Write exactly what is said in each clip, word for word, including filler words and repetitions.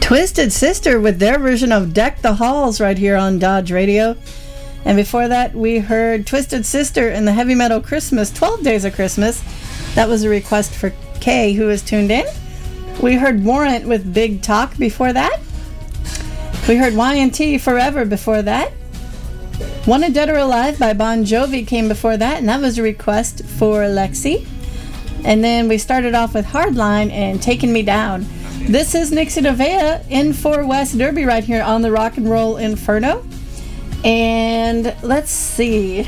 Twisted Sister with their version of Deck the Halls right here on Dodge Radio. And before that, we heard Twisted Sister in the Heavy Metal Christmas, twelve Days of Christmas. That was a request for Kay, who was tuned in. We heard Warrant with Big Talk before that. We heard Y and T Forever before that. Wanted Dead or Alive by Bon Jovi came before that, and that was a request for Lexi. And then we started off with Hardline and Taking Me Down. This is Nixie Nevea in for West Derby right here on the Rock and Roll Inferno. And let's see.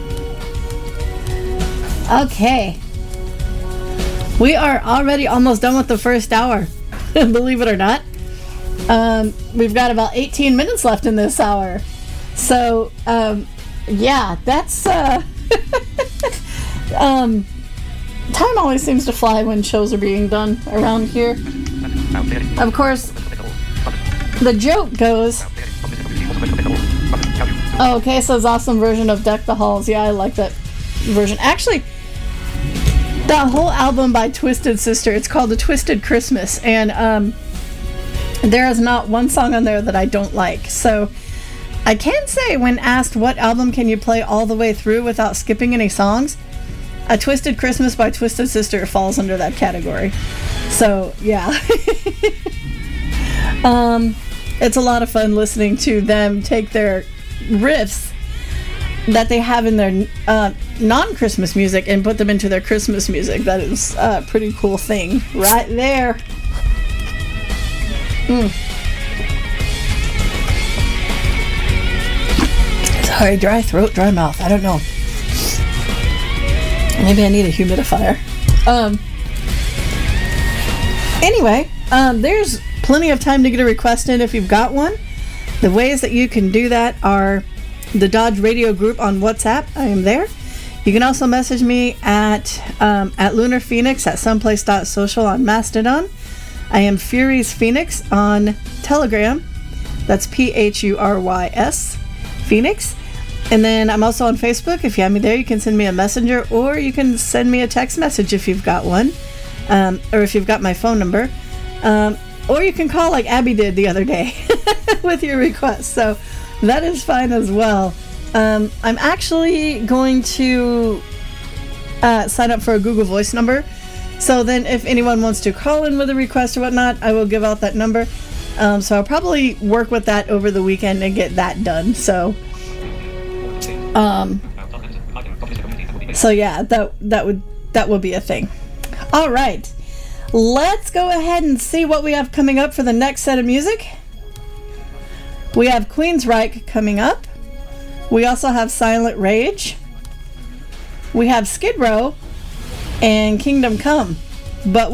Okay. We are already almost done with the first hour, believe it or not. Um, we've got about eighteen minutes left in this hour. So, um, yeah, that's... Uh, um, time always seems to fly when shows are being done around here. Of course, the joke goes... Oh, okay, so it's awesome version of Deck the Halls. Yeah, I like that version. Actually, that whole album by Twisted Sister, it's called The Twisted Christmas, and um, there is not one song on there that I don't like. So I can say, when asked what album can you play all the way through without skipping any songs, A Twisted Christmas by Twisted Sister falls under that category. So, yeah. um, it's a lot of fun listening to them take their riffs that they have in their uh, non-Christmas music and put them into their Christmas music. That is a pretty cool thing right there. Mm. Sorry, dry throat, dry mouth. I don't know. Maybe I need a humidifier. Um. Anyway, um, there's plenty of time to get a request in if you've got one. The ways that you can do that are the Dodge Radio group on WhatsApp. I am there. You can also message me at um, at Lunar Phoenix at someplace dot social on Mastodon. I am Fury's Phoenix on Telegram. That's P H U R Y S Phoenix. And then I'm also on Facebook. If you have me there, you can send me a messenger, or you can send me a text message if you've got one, um, or if you've got my phone number. Um, or you can call like Abby did the other day with your request. So that is fine as well. Um, I'm actually going to uh, sign up for a Google Voice number. So then if anyone wants to call in with a request or whatnot, I will give out that number. Um, so I'll probably work with that over the weekend and get that done. So, um, so yeah, that that would that would be a thing. All right. Let's go ahead and see what we have coming up for the next set of music. We have Queensryche coming up. We also have Silent Rage. We have Skid Row and Kingdom Come. But